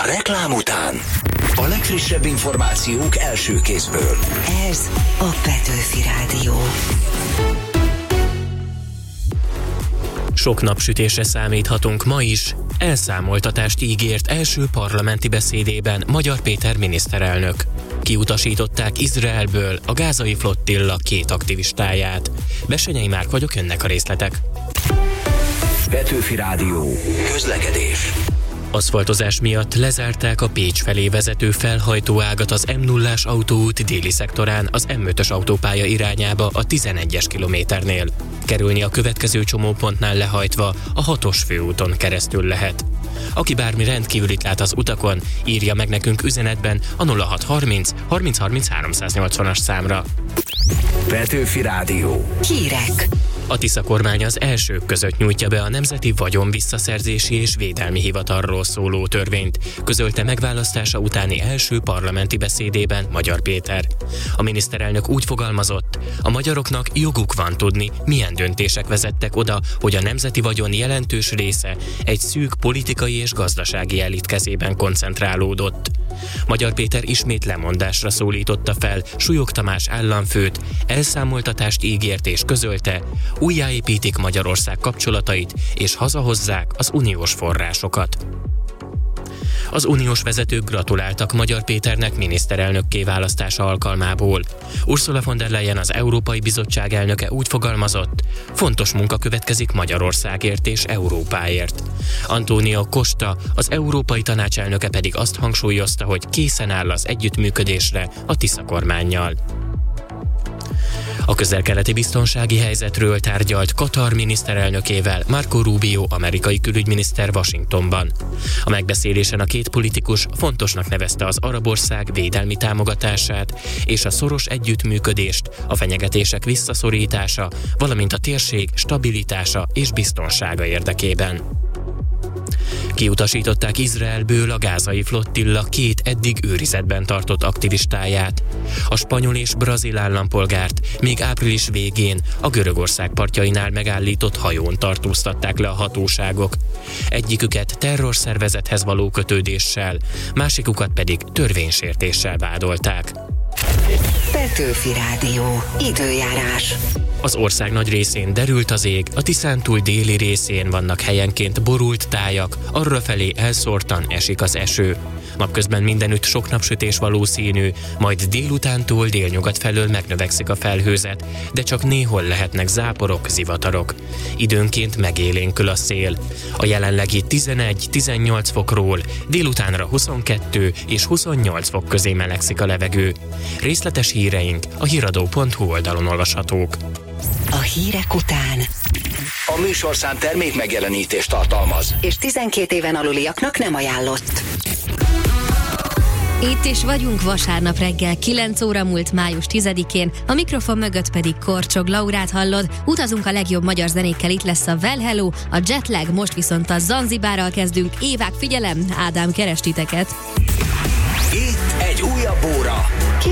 A reklám után a legfrissebb információk első kézből. Ez a Petőfi Rádió. Sok napsütésre számíthatunk ma is. Elszámoltatást ígért első parlamenti beszédében Magyar Péter miniszterelnök. Kiutasították Izraelből a gázai flottilla 2 aktivistáját. Bessenyei Márk vagyok, jönnek a részletek. Petőfi Rádió. Közlekedés. Aszfaltozás miatt lezárták a Pécs felé vezető felhajtóágat az M0-ás autóút déli szektorán az M5-ös autópálya irányába a 11-es kilométernél. Kerülni a következő csomópontnál lehajtva a 6-os főúton keresztül lehet. Aki bármi rendkívülit lát az utakon, írja meg nekünk üzenetben a 0630 30 30 380-as számra. Petőfi Rádió. Hírek. A Tisza kormány az elsők között nyújtja be a Nemzeti Vagyonvisszaszerzési és Védelmi Hivatalról szóló törvényt, közölte megválasztása utáni első parlamenti beszédében Magyar Péter. A miniszterelnök úgy fogalmazott, a magyaroknak joguk van tudni, milyen döntések vezettek oda, hogy a nemzeti vagyon jelentős része egy szűk politikai és gazdasági elit kezében koncentrálódott. Magyar Péter ismét lemondásra szólította fel Súlyog Tamás államfőt, elszámoltatást ígért és közölte, újjáépítik Magyarország kapcsolatait és hazahozzák az uniós forrásokat. Az uniós vezetők gratuláltak Magyar Péternek miniszterelnökké választása alkalmából. Ursula von der Leyen, az Európai Bizottság elnöke úgy fogalmazott, fontos munka következik Magyarországért és Európáért. Antonio Costa, az Európai Tanács elnöke pedig azt hangsúlyozta, hogy készen áll az együttműködésre a Tisza kormánnyal. A közel-keleti biztonsági helyzetről tárgyalt Katar miniszterelnökével Marco Rubio amerikai külügyminiszter Washingtonban. A megbeszélésen a két politikus fontosnak nevezte az arab ország védelmi támogatását és a szoros együttműködést, a fenyegetések visszaszorítása, valamint a térség stabilitása és biztonsága érdekében. Kiutasították Izraelből a gázai flottilla 2 eddig őrizetben tartott aktivistáját. A spanyol és brazil állampolgárt még április végén a Görögország partjainál megállított hajón tartóztatták le a hatóságok. Egyiküket terrorszervezethez való kötődéssel, másikukat pedig törvénysértéssel vádolták. Petőfi Rádió. Időjárás. Az ország nagy részén derült az ég, a Tiszántúl déli részén vannak helyenként borult tájak, arrafelé elszórtan esik az eső. Napközben mindenütt sok napsütés valószínű, majd délutántól délnyugat felől megnövekszik a felhőzet, de csak néhol lehetnek záporok, zivatarok. Időnként megélénkül a szél. A jelenlegi 11-18 fokról délutánra 22 és 28 fok közé melegszik a levegő. Részletes híreink a hiradó.hu oldalon olvashatók. A hírek után A műsorszám termék megjelenítést tartalmaz, és 12 éven aluliaknak nem ajánlott. Itt is vagyunk vasárnap reggel, 9 óra múlt május 10-én, a mikrofon mögött pedig Korcsog Laurát hallod. Utazunk a legjobb magyar zenékkel, itt lesz a Well Hello, a Jetlag, most viszont a Zanzibárral kezdünk. Évák, figyelem, Ádám keres titeket. itt egy újabb óra.